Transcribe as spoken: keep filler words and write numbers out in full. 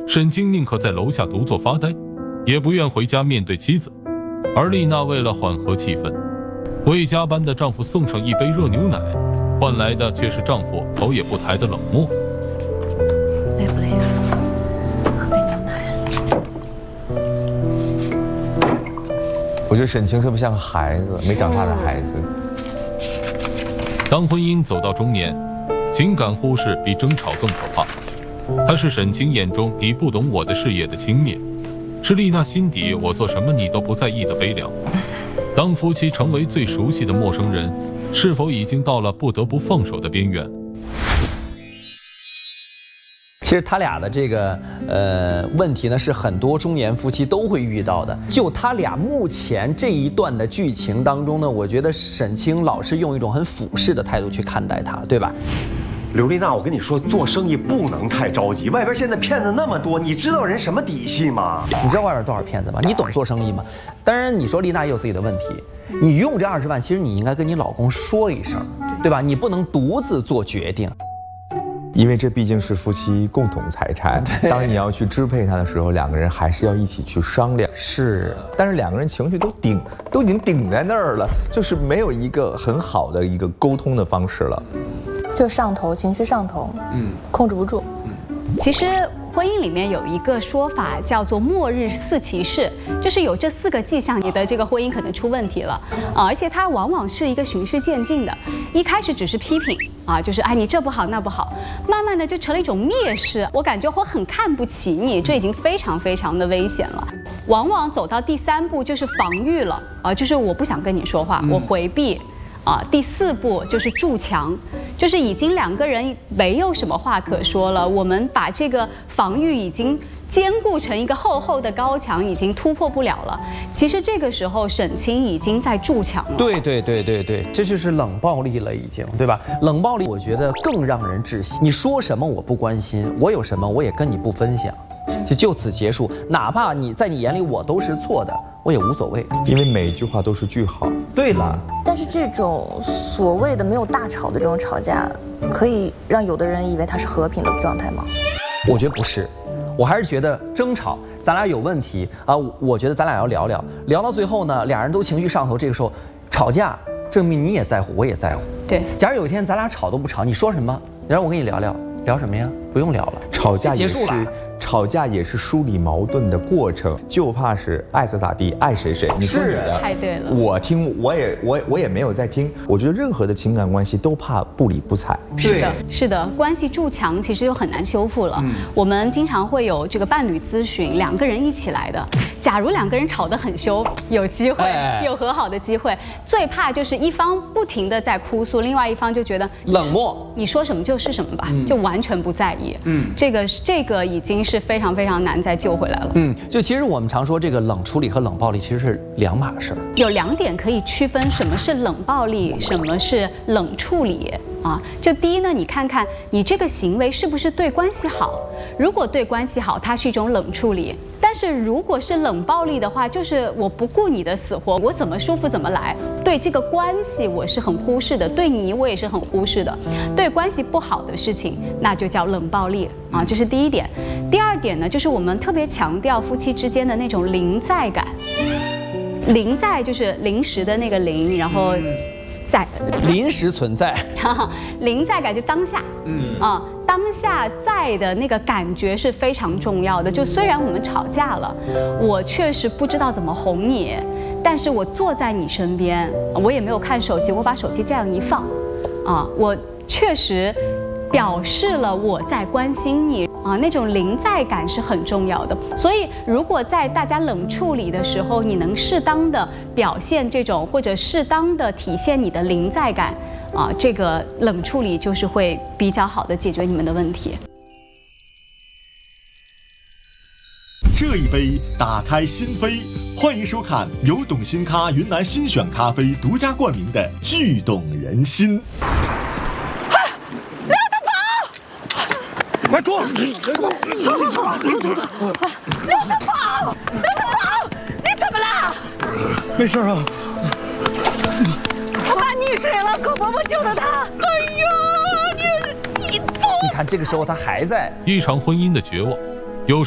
沈清宁可在楼下独坐发呆，也不愿回家面对妻子。而丽娜为了缓和气氛，为加班的丈夫送上一杯热牛奶，换来的却是丈夫头也不抬的冷漠。 累不累啊？喝杯牛奶。 我觉得沈清特别像个孩子，没长大的孩子。 当婚姻走到中年，情感忽视比争吵更可怕。它是沈清眼中你不懂我的事业的轻蔑，是丽娜心底我做什么你都不在意的悲凉。当夫妻成为最熟悉的陌生人，是否已经到了不得不放手的边缘？ 其实他俩的这个呃问题呢，是很多中年夫妻都会遇到的。就他俩目前这一段的剧情当中呢，我觉得沈清老是用一种很俯视的态度去看待他，对吧？ 刘丽娜，我跟你说，做生意不能太着急。外边现在骗子那么多，你知道人什么底细吗？ 你知道外边多少骗子吗？你懂做生意吗？当然，你说丽娜也有自己的问题。你用这二十万，其实你应该跟你老公说一声，对吧？你不能独自做决定。 因为这毕竟是夫妻共同财产，当你要去支配它的时候，两个人还是要一起去商量。 是， 但是两个人情绪都顶，都已经顶在那儿了，就是没有一个很好的一个沟通的方式了。 就上头，情绪上头，嗯，控制不住。 其实婚姻里面有一个说法叫做末日四骑士，就是有这四个迹象，你的这个婚姻可能出问题了啊！而且它往往是一个循序渐进的，一开始只是批评啊，就是哎你这不好那不好，慢慢的就成了一种蔑视，我感觉我很看不起你，这已经非常非常的危险了。往往走到第三步就是防御了啊，就是我不想跟你说话，我回避。啊，第四步就是筑墙，就是已经两个人没有什么话可说了，我们把这个防御已经坚固成一个厚厚的高墙，已经突破不了了。其实这个时候沈清已经在筑墙了。 对对对对对，这就是冷暴力了，已经，对吧？冷暴力我觉得更让人窒息。你说什么我不关心，我有什么我也跟你不分享，就就此结束。哪怕你在你眼里我都是错的，我也无所谓， 因为每一句话都是句号。 对了， 但是这种所谓的没有大吵的这种吵架，可以让有的人以为它是和平的状态吗？ 我觉得不是，我还是觉得争吵，咱俩有问题啊，我觉得咱俩要聊聊，聊到最后呢，俩人都情绪上头，这个时候吵架，证明你也在乎，我也在乎。 对， 假如有一天咱俩吵都不吵，你说什么，你让我跟你聊聊，聊什么呀？不用聊了， 吵架结束了。 吵架也是梳理矛盾的过程，就怕是爱咋咋地，爱谁谁。你说你的， 太对了。 我听，我也我我也没有在听。我觉得任何的情感关系都怕不理不睬。 是的，是的，关系筑墙其实就很难修复了。嗯、我们经常会有这个伴侣咨询，两个人一起来的。假如两个人吵得很凶，有机会，哎、有和好的机会。最怕就是一方不停地在哭诉，另外一方就觉得冷漠， 你说什么就是什么吧， 嗯、 就完全不在意。嗯，这个这个已经是非常非常难再救回来了。 嗯，就其实我们常说这个冷处理和冷暴力其实是两码事儿。 有两点可以区分什么是冷暴力，什么是冷处理啊。就第一呢，你看看你这个行为是不是对关系好，如果对关系好，它是一种冷处理。但是如果是冷暴力的话，就是我不顾你的死活，我怎么舒服怎么来，对这个关系我是很忽视的，对你我也是很忽视的，对关系不好的事情，那就叫冷暴力啊，这是第一点。第二点呢，就是我们特别强调夫妻之间的那种临在感，临在就是临时的那个临，然后在临时存在， 临在感就当下，嗯啊，当下在的那个感觉是非常重要的。就虽然我们吵架了，我确实不知道怎么哄你，但是我坐在你身边，我也没有看手机，我把手机这样一放，啊，我确实表示了我在关心你。啊，那种临在感是很重要的。所以，如果在大家冷处理的时候，你能适当的表现这种，或者适当的体现你的临在感，啊，这个冷处理就是会比较好的解决你们的问题。 这一杯打开心扉，欢迎收看由董新咖云南新选咖啡独家冠名的《剧动人心》。 快住！ 刘德宝，刘德宝，刘德宝，你怎么了？ 没事啊。 他妈溺水了，狗婆婆救的他。哎呀，你你走！ 你看这个时候他还在。 一场婚姻的绝望，